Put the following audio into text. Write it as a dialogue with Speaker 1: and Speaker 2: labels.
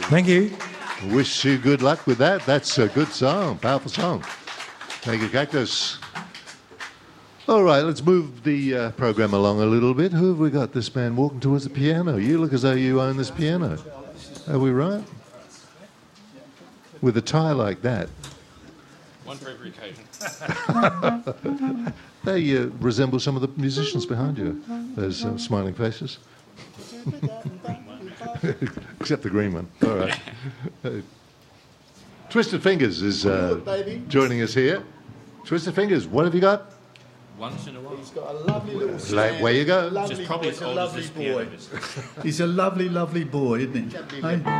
Speaker 1: Thank you.
Speaker 2: Wish you good luck with that. That's a good song, powerful song. Thank you, Cactus. All right, let's move the program along a little bit. Who have we got? This man walking towards the piano. You look as though you own this piano. Are we right? With a tie like that.
Speaker 3: One for every occasion.
Speaker 2: They resemble some of the musicians behind you, those smiling faces. Except the green one. All right. Twisted Fingers is joining us here. Twisted Fingers, what have you got?
Speaker 3: Once in a while.
Speaker 4: He's got a lovely little stand.
Speaker 2: Where you go?
Speaker 3: Which is probably as old as this piano is.
Speaker 4: He's a lovely, lovely boy, isn't he? Hey?